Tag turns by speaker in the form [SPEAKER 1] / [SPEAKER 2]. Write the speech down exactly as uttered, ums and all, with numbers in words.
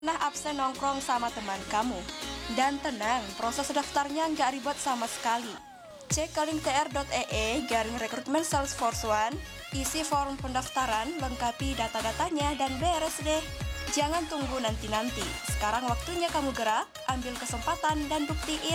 [SPEAKER 1] Nah, absen nongkrong sama teman kamu. Dan tenang, proses daftarnya nggak ribet sama sekali. Cek ke link tr.ee garing rekrutmen Salesforce One, isi form pendaftaran, lengkapi data-datanya, dan beres deh. Jangan tunggu nanti-nanti. Sekarang waktunya kamu gerak, ambil kesempatan, dan buktiin